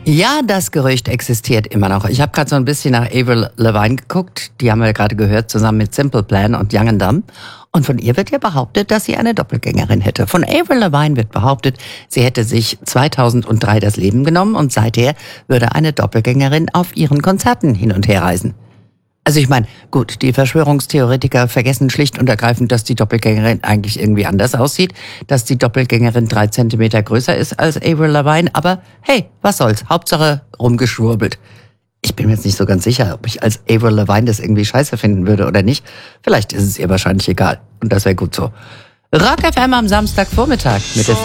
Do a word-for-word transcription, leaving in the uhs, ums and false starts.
Ja, das Gerücht existiert immer noch. Ich habe gerade so ein bisschen nach Avril Lavigne geguckt. Die haben wir gerade gehört, zusammen mit Simple Plan und Young and Dumb. Und von ihr wird ja behauptet, dass sie eine Doppelgängerin hätte. Von Avril Lavigne wird behauptet, sie hätte sich zweitausenddrei das Leben genommen und seither würde eine Doppelgängerin auf ihren Konzerten hin und her reisen. Also ich meine, gut, die Verschwörungstheoretiker vergessen schlicht und ergreifend, dass die Doppelgängerin eigentlich irgendwie anders aussieht, dass die Doppelgängerin drei Zentimeter größer ist als Avril Lavigne, aber hey, was soll's, Hauptsache rumgeschwurbelt. Ich bin mir jetzt nicht so ganz sicher, ob ich als Avril Lavigne das irgendwie scheiße finden würde oder nicht. Vielleicht ist es ihr wahrscheinlich egal und das wäre gut so. Rock F M am Samstagvormittag mit der